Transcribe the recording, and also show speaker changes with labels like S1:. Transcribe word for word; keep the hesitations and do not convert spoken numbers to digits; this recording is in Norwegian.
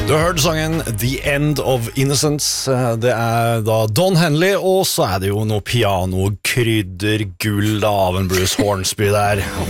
S1: Du har hørt sangen The End of Innocence. Det er da Don Henley, og så er det jo noe piano-krydder gull av en Bruce Hornsby der.